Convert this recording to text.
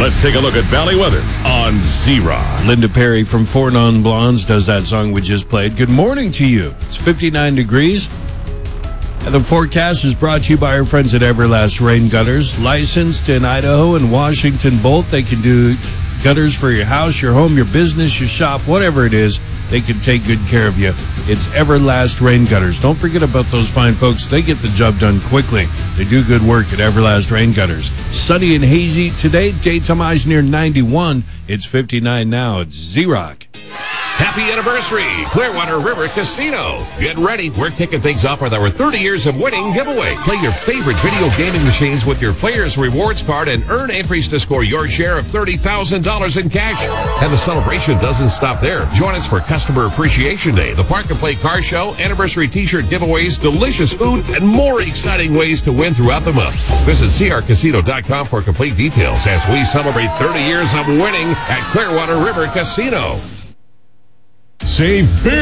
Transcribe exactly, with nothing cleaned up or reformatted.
Let's take a look at Valley weather on Z-Rock. Linda Perry from Four Non Blondes does that song we just played. Good morning to you. It's fifty-nine degrees. And the forecast is brought to you by our friends at Everlast Rain Gutters. Licensed in Idaho and Washington both. They can do gutters for your house, your home, your business, your shop, whatever it is. They can take good care of you. It's Everlast Rain Gutters. Don't forget about those fine folks. They get the job done quickly. They do good work at Everlast Rain Gutters. Sunny and hazy today. Daytime highs near ninety-one. It's fifty-nine now. It's Z-Rock. Happy anniversary, Clearwater River Casino. Get ready. We're kicking things off with our thirty years of winning giveaway. Play your favorite video gaming machines with your Players Rewards card and earn entries to score your share of thirty thousand dollars in cash. And the celebration doesn't stop there. Join us for Customer Appreciation Day, the Park and Play Car Show, anniversary t-shirt giveaways, delicious food, and more exciting ways to win throughout the month. Visit C R casino dot com for complete details as we celebrate thirty years of winning at Clearwater River Casino. Save big